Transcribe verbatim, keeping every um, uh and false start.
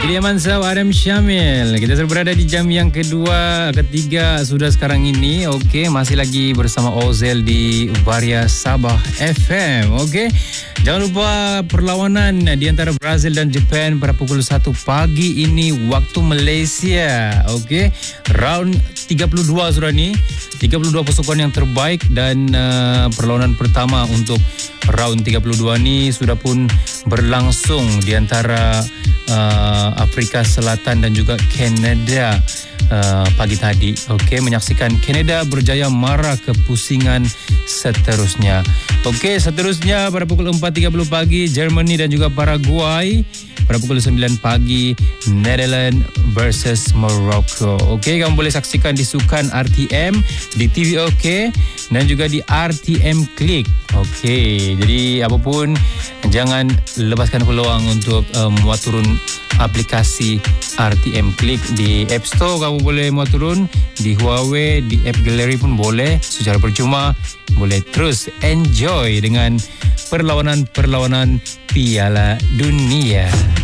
Ilya Mansau, Adam Syamil. Kita sudah berada di jam yang kedua, ketiga sudah sekarang ini. Okey, masih lagi bersama Ozel di Varia Sabah F M. Okey. Jangan lupa perlawanan di antara Brazil dan Japan pada pukul satu pagi ini waktu Malaysia. Okey. Round tiga puluh dua sudah ni. tiga puluh dua pasukan yang terbaik dan uh, perlawanan pertama untuk round tiga puluh dua ni sudah pun berlangsung di antara uh, Afrika Selatan dan juga Kanada uh, pagi tadi. Okey, menyaksikan Kanada berjaya mara ke pusingan seterusnya. Okey, seterusnya pada pukul empat tiga puluh pagi Germany dan juga Paraguay. Pada pukul sembilan pagi Netherlands versus Morocco. Okey, kamu boleh saksikan di Sukan R T M, di T V OK dan juga di R T M Click. Okey, jadi apapun jangan lepaskan peluang untuk um, muat turun aplikasi R T M Click di App Store. Kamu boleh muat turun di Huawei, di App Gallery pun boleh secara percuma. Boleh terus enjoy dengan perlawanan-perlawanan Piala Dunia.